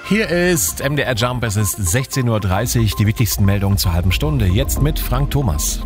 Hier ist MDR Jump, es ist 16.30 Uhr, die wichtigsten Meldungen zur halben Stunde. Jetzt mit Frank Thomas.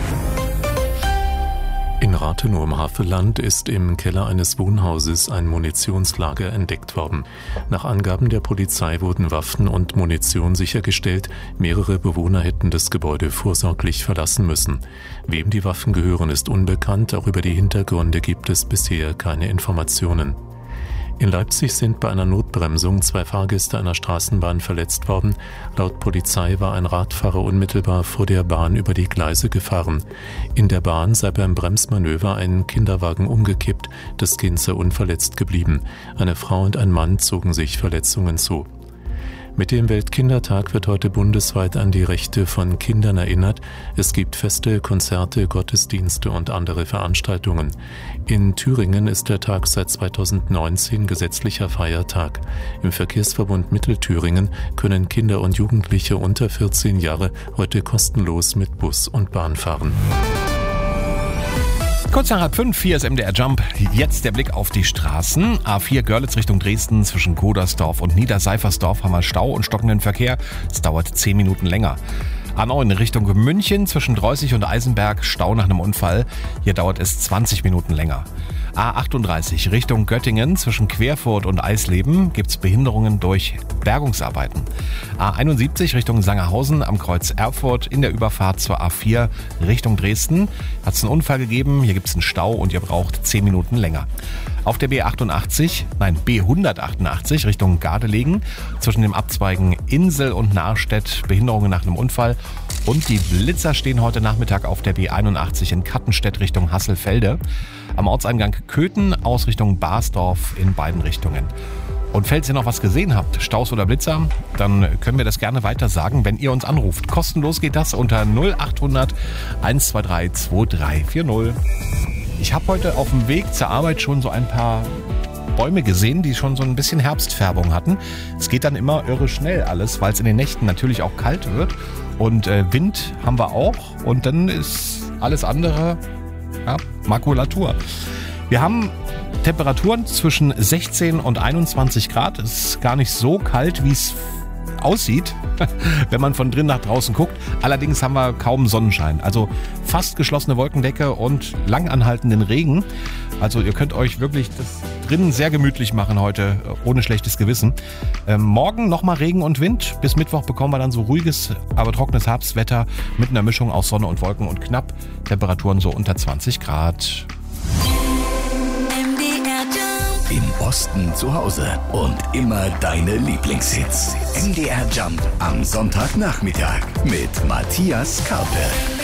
In Rathenow im Havelland ist im Keller eines Wohnhauses ein Munitionslager entdeckt worden. Nach Angaben der Polizei wurden Waffen und Munition sichergestellt. Mehrere Bewohner hätten das Gebäude vorsorglich verlassen müssen. Wem die Waffen gehören, ist unbekannt. Auch über die Hintergründe gibt es bisher keine Informationen. In Leipzig sind bei einer Notbremsung 2 Fahrgäste einer Straßenbahn verletzt worden. Laut Polizei war ein Radfahrer unmittelbar vor der Bahn über die Gleise gefahren. In der Bahn sei beim Bremsmanöver ein Kinderwagen umgekippt. Das Kind sei unverletzt geblieben. Eine Frau und ein Mann zogen sich Verletzungen zu. Mit dem Weltkindertag wird heute bundesweit an die Rechte von Kindern erinnert. Es gibt Feste, Konzerte, Gottesdienste und andere Veranstaltungen. In Thüringen ist der Tag seit 2019 gesetzlicher Feiertag. Im Verkehrsverbund Mittelthüringen können Kinder und Jugendliche unter 14 Jahre heute kostenlos mit Bus und Bahn fahren. Kurz nach 5, hier ist MDR Jump. Jetzt der Blick auf die Straßen. A4 Görlitz Richtung Dresden zwischen Kodersdorf und Niederseifersdorf haben wir Stau und stockenden Verkehr. Es dauert 10 Minuten länger. A9 Richtung München zwischen Dreußig und Eisenberg, Stau nach einem Unfall. Hier dauert es 20 Minuten länger. A38 Richtung Göttingen zwischen Querfurt und Eisleben gibt's Behinderungen durch Bergungsarbeiten. A71 Richtung Sangerhausen am Kreuz Erfurt in der Überfahrt zur A4 Richtung Dresden hat's einen Unfall gegeben. Hier gibt's einen Stau und ihr braucht 10 Minuten länger. Auf der B188 Richtung Gardelegen zwischen dem Abzweigen Insel und Nahrstedt Behinderungen nach einem Unfall. Und die Blitzer stehen heute Nachmittag auf der B81 in Kattenstedt Richtung Hasselfelde. Am Ortseingang Köthen aus Richtung Basdorf in beiden Richtungen. Und falls ihr noch was gesehen habt, Staus oder Blitzer, dann können wir das gerne weiter sagen, wenn ihr uns anruft. Kostenlos geht das unter 0800 123 2340. Ich habe heute auf dem Weg zur Arbeit schon so ein paar Bäume gesehen, die schon so ein bisschen Herbstfärbung hatten. Es geht dann immer irre schnell alles, weil es in den Nächten natürlich auch kalt wird. Und Wind haben wir auch. Und dann ist alles andere Makulatur. Wir haben Temperaturen zwischen 16 und 21 Grad. Es ist gar nicht so kalt, wie es aussieht, wenn man von drin nach draußen guckt. Allerdings haben wir kaum Sonnenschein. Also fast geschlossene Wolkendecke und lang anhaltenden Regen. Also ihr könnt euch wirklich das drinnen sehr gemütlich machen heute, ohne schlechtes Gewissen. Morgen nochmal Regen und Wind. Bis Mittwoch bekommen wir dann so ruhiges, aber trockenes Herbstwetter mit einer Mischung aus Sonne und Wolken und knapp Temperaturen so unter 20 Grad. Im Osten zu Hause und immer deine Lieblingshits. MDR Jump am Sonntagnachmittag mit Matthias Karpe.